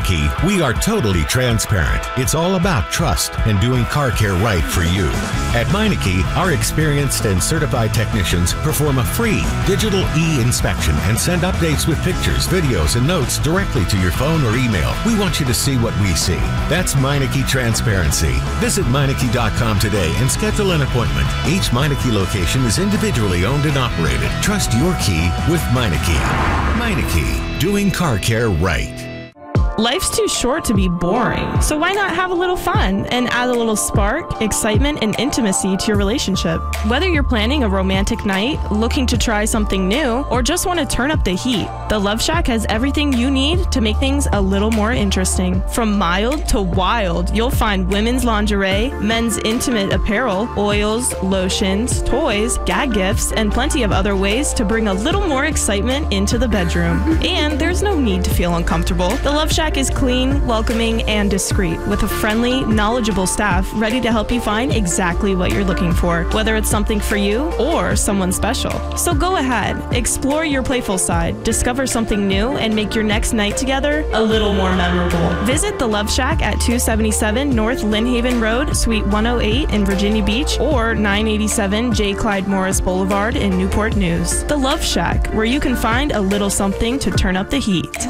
Meineke, we are totally transparent. It's all about trust and doing car care right for you. At Meineke, our experienced and certified technicians perform a free digital e-inspection and send updates with pictures, videos, and notes directly to your phone or email. We want you to see what we see. That's Meineke Transparency. Visit Meineke.com today and schedule an appointment. Each Meineke location is individually owned and operated. Trust your key with Meineke. Meineke, doing car care right. Life's too short to be boring, so why not have a little fun and add a little spark, excitement, and intimacy to your relationship? Whether you're planning a romantic night, looking to try something new, or just want to turn up the heat, the Love Shack has everything you need to make things a little more interesting. From mild to wild, you'll find women's lingerie, men's intimate apparel, oils, lotions, toys, gag gifts, and plenty of other ways to bring a little more excitement into the bedroom. And there's no need to feel uncomfortable. The Love Shack is clean, welcoming, and discreet, with a friendly, knowledgeable staff ready to help you find exactly what you're looking for, whether it's something for you or someone special. So go ahead, explore your playful side, discover something new, and make your next night together a little more memorable. Visit the Love Shack at 277 North Lynnhaven Road, Suite 108 in Virginia Beach, or 987 J. Clyde Morris Boulevard in Newport News. The Love Shack, where you can find a little something to turn up the heat.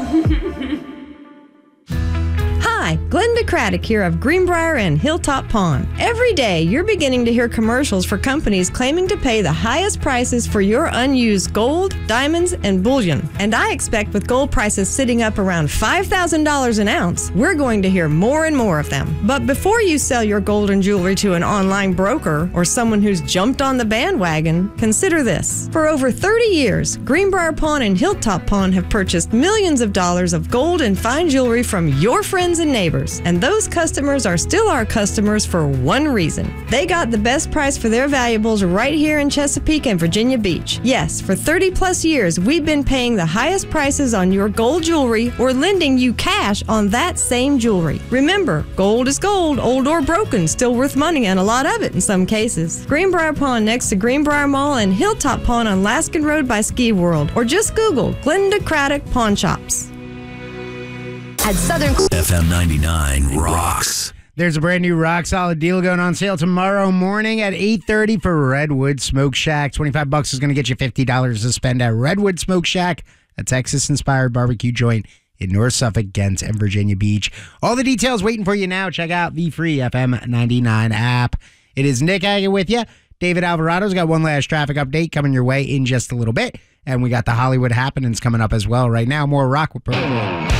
Hi, Glenda Craddock here of Greenbrier and Hilltop Pond. Every day, you're beginning to hear commercials for companies claiming to pay the highest prices for your unused gold, diamonds, and bullion. And I expect with gold prices sitting up around $5,000 an ounce, we're going to hear more and more of them. But before you sell your gold and jewelry to an online broker or someone who's jumped on the bandwagon, consider this. For over 30 years, Greenbrier Pawn and Hilltop Pawn have purchased millions of dollars of gold and fine jewelry from your friends and neighbors. And those customers are still our customers for one reason. They got the best price for their valuables right here in Chesapeake and Virginia Beach. Yes, for 30 plus years, we've been paying the highest prices on your gold jewelry or lending you cash on that same jewelry. Remember, gold is gold, old or broken, still worth money, and a lot of it in some cases. Greenbrier Pawn next to Greenbrier Mall and Hilltop Pawn on Laskin Road by Ski World. Or just Google Glenda Craddock Pawn Shops. At Southern FM 99 rocks. There's a brand new rock solid deal going on sale tomorrow morning at 8:30 for Redwood Smoke Shack. $25 is going to get you $50 to spend at Redwood Smoke Shack, a Texas-inspired barbecue joint in North Suffolk, Ghent, and Virginia Beach. All the details waiting for you now. Check out the free FM 99 app. It is Nick Haggett with you. David Alvarado's got one last traffic update coming your way in just a little bit. And we got the Hollywood happenings coming up as well right now. More Rock Report.